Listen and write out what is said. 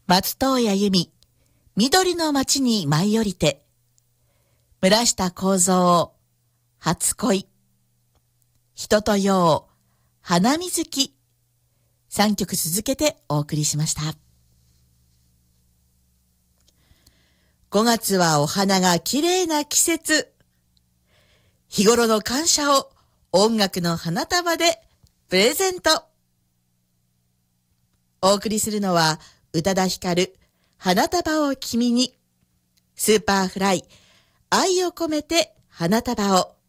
松任谷由実、緑の街に舞い降りて、村下幸三、初恋、人とよう、花水木、3曲続けてお送りしました。5月はお花が綺麗な季節。日頃の感謝を音楽の花束でプレゼント。お送りするのは宇多田ヒカル、花束を君に、スーパーフライ、愛を込めて花束を。